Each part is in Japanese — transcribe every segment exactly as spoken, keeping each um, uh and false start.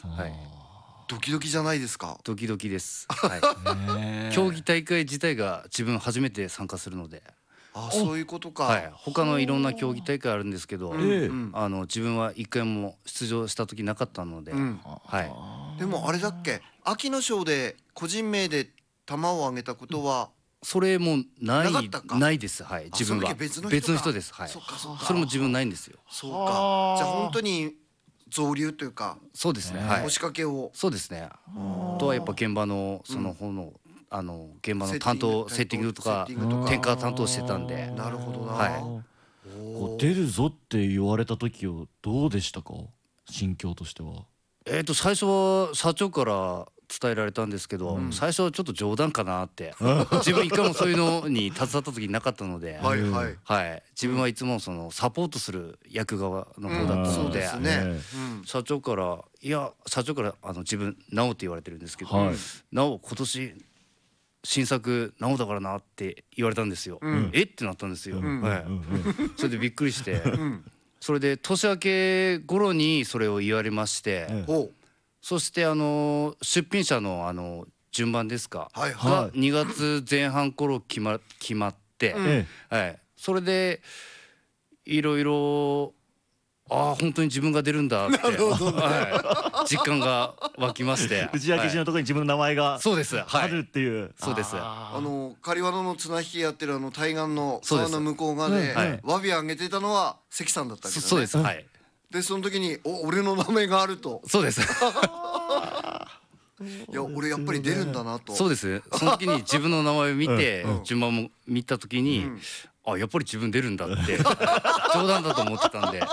はい、 ドキドキじゃないですか。 ドキドキです、はい、競技大会自体が自分初めて参加するので。 あ、そういうことか。 はい、他のいろんな競技大会あるんですけど、 うんうん、 あの自分は一回も出場した時なかったので、うん、 はい。でもあれだっけ、秋の賞で個人名で玉をあげたことは、 それもないないです。はい、自分は別の人です。はい、 そっかそっか。 それも自分ないんですよ。 そうか。じゃあ本当に造立というか、 そうですね。はい。 押しかけを。 そうですね。とはやっぱ現場のその方の、あの現場の担当セッティングとか転換担当してたんで。 なるほどな。 はい。こう出るぞって言われた時はどうでしたか、心境としては。 えっと最初は社長から伝えられたんですけど、最初はちょっと冗談かなって自分一回もそういうのに携わった時なかったので、 はいはいはい、自分はいつもそのサポートする役側の方だったので、社長からいや社長からあの自分直って言われてるんですけど、直今年新作直だからなって言われたんですよ。えってなったんですよ。それでびっくりして、それで年明け頃にそれを言われまして、そしてあの出品者のあの順番ですかがにがつぜん半頃決ま決まって、はい、それでいろいろああ本当に自分が出るんだって実感が湧きまして、 打ち明け時のところに自分の名前があるっていう。 そうです。 あの狩輪野の綱引きやってるあの対岸の川の向こう側でわび上げてたのは関さんだったけどね。 そうです。はい。 でその時にお俺の名前があると。 そうです。 いや俺やっぱり出るんだなと。 そうです。その時に自分の名前を見て順番も見た時に、あやっぱり自分出るんだって冗談だと思ってたんで。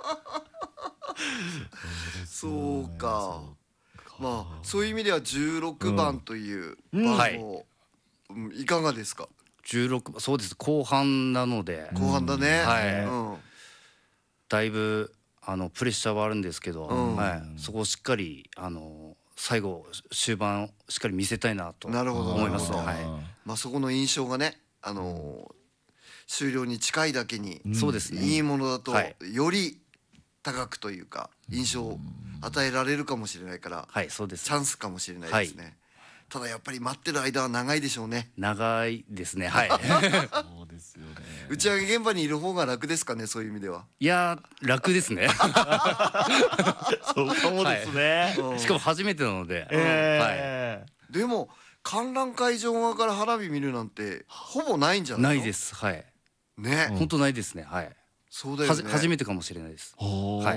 そうか。まあそういう意味ではじゅうろくばんという番号いかがですか。 じゅうろくそうです。後半なので。 後半だね。 はい。だいぶあのプレッシャーはあるんですけど、はい、そこをしっかりあの最後終盤しっかり見せたいなと思いますね。はい。 まあそこの印象がね、あの終了に近いだけにいいものだとより高くというか印象を与えられるかもしれないから、 はいそうです。 チャンスかもしれないですね。ただやっぱり待ってる間は長いでしょうね。 長いですね。はい。 そうですよね。 打ち上げ現場にいる方が楽ですかね、そういう意味では。 いや楽ですね。 そうかもですね。 しかも初めてなので。 はい。 でも観覧会場側から花火見るなんてほぼないんじゃないの？ ないです。はい。 ね。 本当ないですね。はい。 そうだよね。 初めてかもしれないです。はい。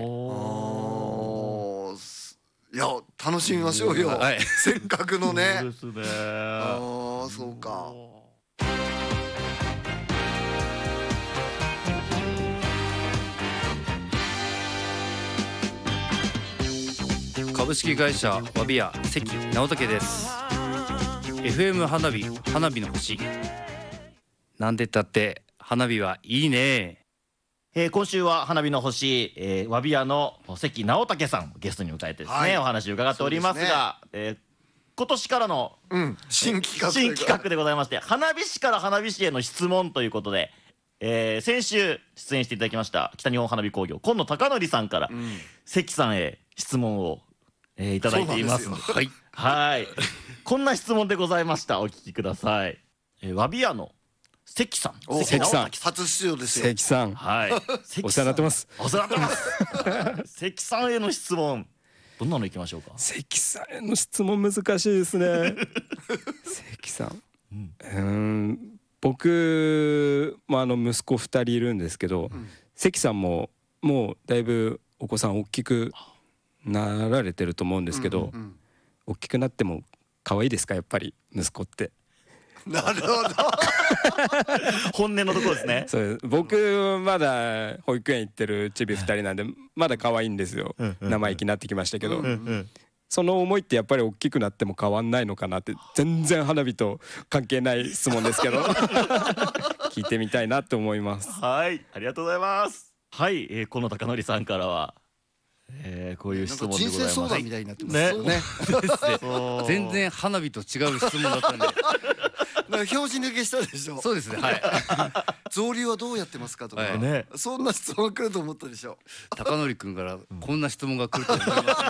いや楽しみましょうよ。せっかくのね。 そうですね。 ああそうか。 株式会社わびや関直武です。 エフエム 花火花火の星、なんでったって花火はいいね。 えー、今週は花火の星、えー、わびやの関直武さんゲストに迎えてですね、はい、お話を伺っておりますが、す、ねえー、今年からの、 うん、新企画新企画でございまして、花火師から花火師への質問ということで、えー、先週出演していただきました北日本花火工業今野貴則さんから、うん、関さんへ質問を、えー、いただいていますので、はいはいこんな質問でございました。お聞きください。えー、わびやの関さん、 関さん初出場ですよ。 関さん、 はい、 お世話になってます。 お世話になってます。関さんへの質問、どんなのいきましょうか。 関さんへの質問難しいですね。関さん、うん、うん僕もあの息子ふたりいるんですけど、うん、関さんももうだいぶお子さん大きくなられてると思うんですけど、うんうんうん、大きくなっても可愛いですか、やっぱり息子って。 なるほど。 本音のところですね。 そう僕まだ保育園行ってるちびふたりなんでまだ可愛いんですよ。生意気になってきましたけど、うんうん、その思いってやっぱり大きくなっても変わんないのかなって、全然花火と関係ない質問ですけど聞いてみたいなって思います。 はい、ありがとうございます。はい、えー、この貴則さんからは、えー、こういう質問でございます。 人生相談みたいになってますよね。 全然花火と違う質問だったんでなんか拍子抜けしたでしょ。 そうですね。はい。 造立はどうやってますかとか、はい、そんな質問が来ると思ったでしょ。 貴則君からこんな質問が来ると思います。